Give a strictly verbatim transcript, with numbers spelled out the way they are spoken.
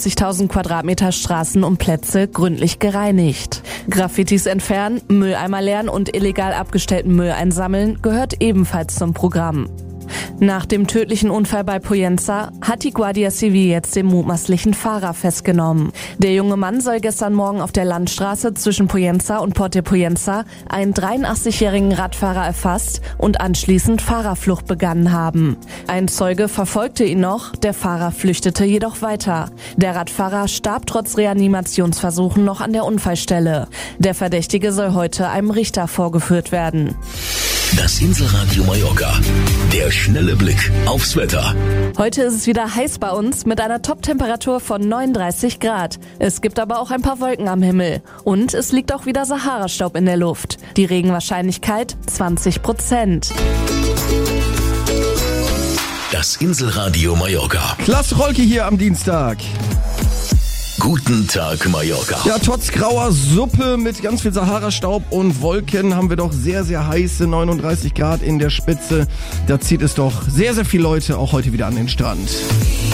vierzigtausend Quadratmeter Straßen und Plätze gründlich gereinigt. Graffitis entfernen, Mülleimer leeren und illegal abgestellten Müll einsammeln gehört ebenfalls zum Programm. Nach dem tödlichen Unfall bei Poyenza hat die Guardia Civil jetzt den mutmaßlichen Fahrer festgenommen. Der junge Mann soll gestern Morgen auf der Landstraße zwischen Poyenza und Porte Poyenza einen dreiundachtzigjährigen Radfahrer erfasst und anschließend Fahrerflucht begangen haben. Ein Zeuge verfolgte ihn noch, der Fahrer flüchtete jedoch weiter. Der Radfahrer starb trotz Reanimationsversuchen noch an der Unfallstelle. Der Verdächtige soll heute einem Richter vorgeführt werden. Das Inselradio Mallorca. Der schnelle Blick aufs Wetter. Heute ist es wieder heiß bei uns mit einer Top-Temperatur von neununddreißig Grad. Es gibt aber auch ein paar Wolken am Himmel. Und es liegt auch wieder Sahara-Staub in der Luft. Die Regenwahrscheinlichkeit zwanzig Prozent. Das Inselradio Mallorca. Klaas Rolke hier am Dienstag. Guten Tag, Mallorca. Ja, trotz grauer Suppe mit ganz viel Sahara-Staub und Wolken haben wir doch sehr, sehr heiße neununddreißig Grad in der Spitze. Da zieht es doch sehr, sehr viele Leute auch heute wieder an den Strand.